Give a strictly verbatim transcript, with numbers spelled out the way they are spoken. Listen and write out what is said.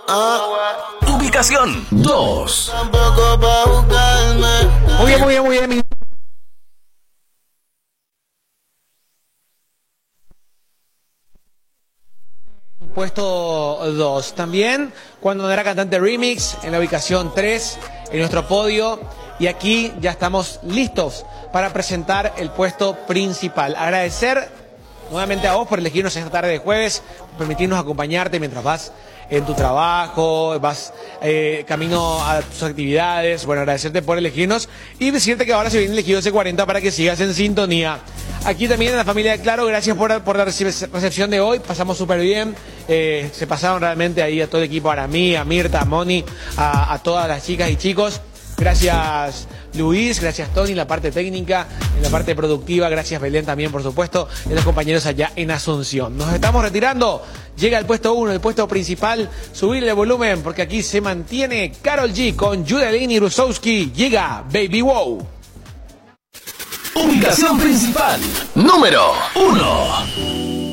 Ubicación dos. Muy bien, muy bien, muy bien. Puesto dos. También cuando era cantante remix en la ubicación tres, en nuestro podio. Y aquí ya estamos listos para presentar el puesto principal. Agradecer nuevamente a vos por elegirnos esta tarde de jueves, por permitirnos acompañarte mientras vas en tu trabajo, vas eh, camino a tus actividades. Bueno, agradecerte por elegirnos y decirte que ahora se viene elegido C cuarenta para que sigas en sintonía. Aquí también en la familia de Claro, gracias por, por la recepción de hoy, pasamos súper bien, eh, se pasaron realmente ahí a todo el equipo, a mí, a Mirta, a Moni, a, a todas las chicas y chicos. Gracias Luis, gracias Tony en la parte técnica, en la parte productiva, gracias Belén también por supuesto, y los compañeros allá en Asunción. Nos estamos retirando, llega el puesto uno, el puesto principal, subirle el volumen porque aquí se mantiene Karol G con Judelin y Rusowski, llega Baby Wow. Ubicación principal número uno.